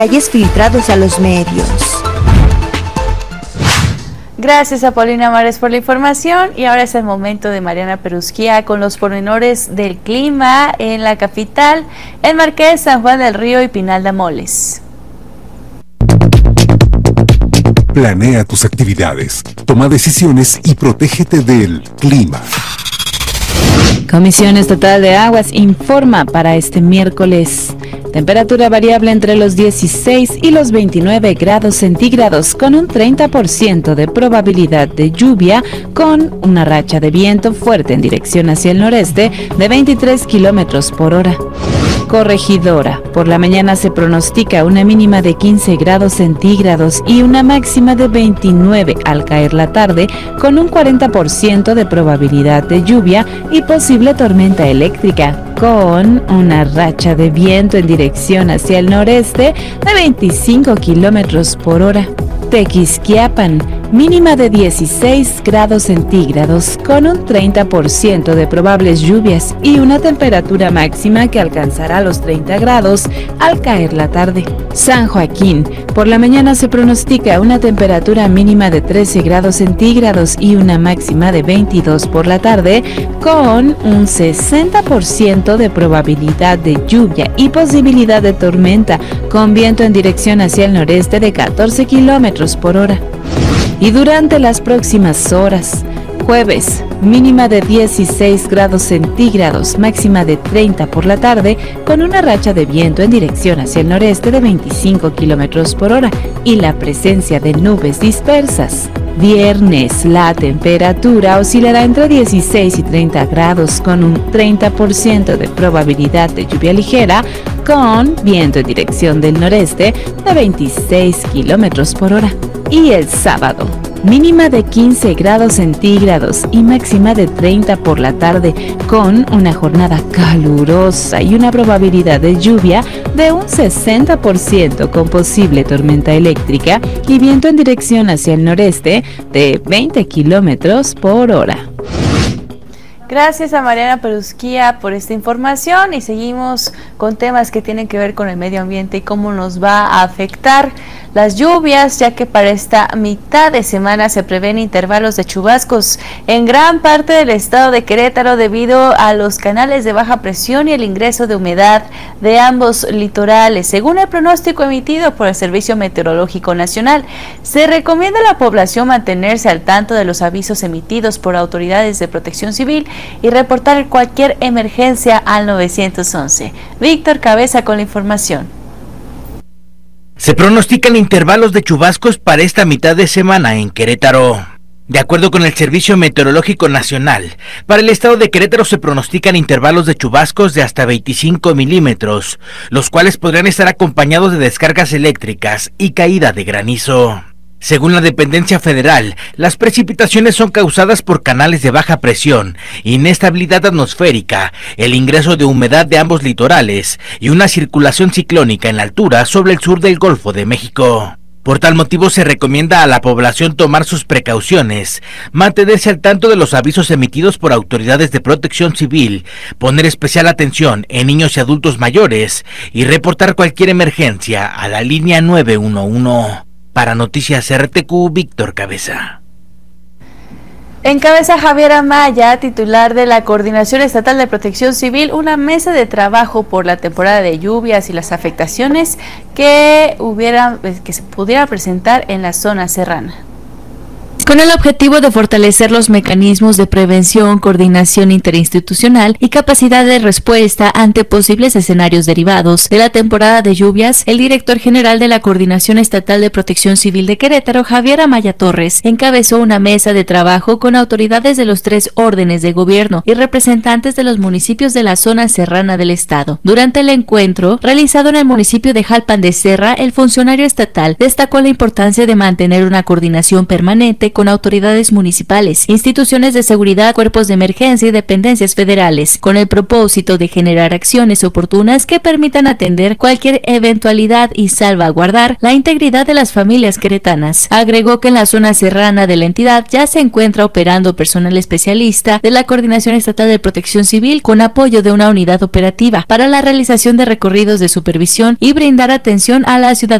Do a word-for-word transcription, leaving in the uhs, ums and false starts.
detalles filtrados a los medios. Gracias a Paulina Mares por la información y ahora es el momento de Mariana Perusquía con los pormenores del clima en la capital, en Marqués, San Juan del Río y Pinal de Moles. Planea tus actividades, toma decisiones y protégete del clima. Comisión Estatal de Aguas informa para este miércoles. Temperatura variable entre los dieciséis y los veintinueve grados centígrados con un treinta por ciento de probabilidad de lluvia con una racha de viento fuerte en dirección hacia el noreste de veintitrés kilómetros por hora. Corregidora. Por la mañana se pronostica una mínima de quince grados centígrados y una máxima de veintinueve al caer la tarde con un cuarenta por ciento de probabilidad de lluvia y posible tormenta eléctrica con una racha de viento en dirección hacia el noreste de veinticinco kilómetros por hora. Tequisquiapan, mínima de dieciséis grados centígrados con un treinta por ciento de probables lluvias y una temperatura máxima que alcanzará los treinta grados al caer la tarde. San Joaquín, por la mañana se pronostica una temperatura mínima de trece grados centígrados y una máxima de veintidós por la tarde con un sesenta por ciento de probabilidad de lluvia y posibilidad de tormenta con viento en dirección hacia el noreste de catorce kilómetros por hora. Y durante las próximas horas, jueves, mínima de dieciséis grados centígrados, máxima de treinta por la tarde, con una racha de viento en dirección hacia el noreste de veinticinco kilómetros por hora y la presencia de nubes dispersas. Viernes, la temperatura oscilará entre dieciséis y treinta grados con un treinta por ciento de probabilidad de lluvia ligera con viento en dirección del noreste de veintiséis kilómetros por hora. Y el sábado, mínima de quince grados centígrados y máxima de treinta por la tarde con una jornada calurosa y una probabilidad de lluvia de un sesenta por ciento con posible tormenta eléctrica y viento en dirección hacia el noreste de veinte kilómetros por hora. Gracias a Mariana Perusquía por esta información y seguimos con temas que tienen que ver con el medio ambiente y cómo nos va a afectar las lluvias, ya que para esta mitad de semana se prevén intervalos de chubascos en gran parte del estado de Querétaro debido a los canales de baja presión y el ingreso de humedad de ambos litorales. Según el pronóstico emitido por el Servicio Meteorológico Nacional, se recomienda a la población mantenerse al tanto de los avisos emitidos por autoridades de protección civil y reportar cualquier emergencia al nueve once. Víctor Cabeza con la información. Se pronostican intervalos de chubascos para esta mitad de semana en Querétaro. De acuerdo con el Servicio Meteorológico Nacional, para el estado de Querétaro se pronostican intervalos de chubascos de hasta veinticinco milímetros, los cuales podrían estar acompañados de descargas eléctricas y caída de granizo. Según la dependencia federal, las precipitaciones son causadas por canales de baja presión, inestabilidad atmosférica, el ingreso de humedad de ambos litorales y una circulación ciclónica en la altura sobre el sur del Golfo de México. Por tal motivo se recomienda a la población tomar sus precauciones, mantenerse al tanto de los avisos emitidos por autoridades de protección civil, poner especial atención en niños y adultos mayores y reportar cualquier emergencia a la línea nueve uno uno. Para Noticias R T Q, Víctor Cabeza. Encabeza Javier Amaya, titular de la Coordinación Estatal de Protección Civil, una mesa de trabajo por la temporada de lluvias y las afectaciones que hubiera, que se pudiera presentar en la zona serrana. Con el objetivo de fortalecer los mecanismos de prevención, coordinación interinstitucional y capacidad de respuesta ante posibles escenarios derivados de la temporada de lluvias, el director general de la Coordinación Estatal de Protección Civil de Querétaro, Javier Amaya Torres, encabezó una mesa de trabajo con autoridades de los tres órdenes de gobierno y representantes de los municipios de la zona serrana del estado. Durante el encuentro, realizado en el municipio de Jalpan de Serra, el funcionario estatal destacó la importancia de mantener una coordinación permanente con con autoridades municipales, instituciones de seguridad, cuerpos de emergencia y dependencias federales, con el propósito de generar acciones oportunas que permitan atender cualquier eventualidad y salvaguardar la integridad de las familias queretanas. Agregó que en la zona serrana de la entidad ya se encuentra operando personal especialista de la Coordinación Estatal de Protección Civil con apoyo de una unidad operativa para la realización de recorridos de supervisión y brindar atención a la ciudadanía